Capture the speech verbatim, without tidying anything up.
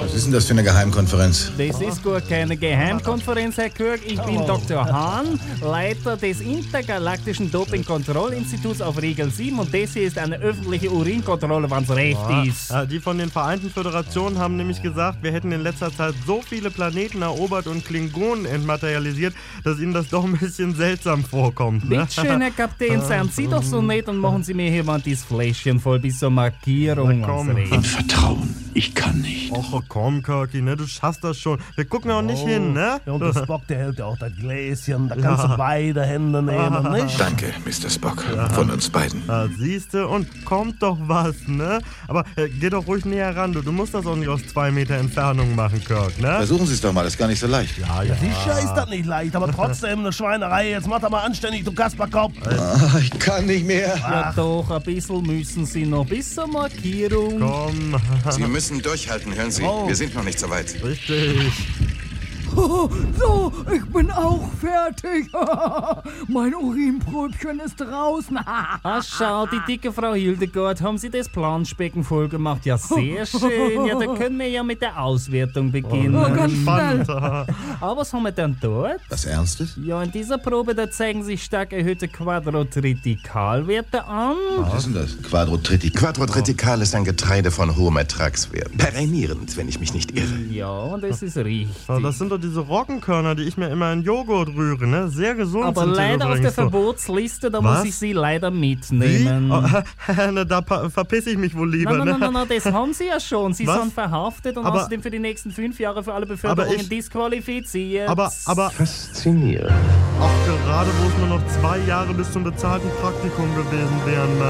Was ist denn das für eine Geheimkonferenz? Das ist gar keine Geheimkonferenz, Herr Kirk. Ich bin Doktor Hahn, Leiter des Intergalaktischen Dopingkontrollinstituts auf Riegel sieben und das hier ist eine öffentliche Urinkontrolle, wenn's recht Ja, ist. äh, die von den Vereinten Föderationen haben nämlich gesagt, wir hätten in letzter Zeit so viele Planeten erobert und Klingonen entmaterialisiert, dass ihnen das doch ein bisschen seltsam vorkommt. Ne? Nicht schön, Herr Kapitän, seien Sie doch so nett und machen Sie mir hier mal dieses Fläschchen voll bis zur Markierung. Na komm. wenn's recht. Und Vertrauen. Ich kann nicht. Och komm, Kirky, ne, du schaffst das schon. Wir gucken auch nicht hin, ne? Ja, und der Spock, der hält ja auch das Gläschen. Da kannst du beide Hände nehmen, nicht? Danke, Mister Spock. Von uns beiden. Ja, siehste, und kommt doch was, ne? Aber äh, geh doch ruhig näher ran, du. Du musst das auch nicht aus zwei Meter Entfernung machen, Kirk, ne? Versuchen Sie es doch mal, das ist gar nicht so leicht. Ja, Ja, sicher ist das nicht leicht, aber trotzdem eine Schweinerei. Jetzt mach doch mal anständig, du Kasperkopf. Ah, ich kann nicht mehr. Ja doch, ein bisschen müssen Sie noch bis zur Markierung. Komm, Sie müssen durchhalten, hören Sie. Oh. Wir sind noch nicht so weit. richtig. So, ich bin auch fertig. Mein Urinpröbchen ist draußen. Ah, schau, die dicke Frau Hildegard, haben Sie das Planschbecken voll gemacht? Ja, sehr schön. Ja, da können wir ja mit der Auswertung beginnen. Oh, ganz schnell. Fanta. Aber was haben wir denn dort? Was Ernstes? Ja, in dieser Probe, da zeigen sich stark erhöhte Quadrotritikalwerte an. Was ist denn das? Quadrotritik. Quadrotritikal ist ein Getreide von hohem Ertragswert. Perennierend, wenn ich mich nicht irre. Ja, das ist richtig. Ja, das sind doch diese Roggenkörner, die ich mir immer in Joghurt rühre, ne? Sehr gesund Aber sind die leider auf der übrigens so. Verbotsliste, da Was? muss ich Sie leider Wie? mitnehmen. Oh, na, da pa- verpiss ich mich wohl lieber, Nein, nein, ne? nein, nein, das haben Sie ja schon. Sie Was? sind verhaftet und Aber- außerdem für die nächsten fünf Jahre für alle Beförderungen ich- disqualifiziert. Aber, aber, Faszinierend. auch gerade wo es nur noch zwei Jahre bis zum bezahlten Praktikum gewesen wären, Mann.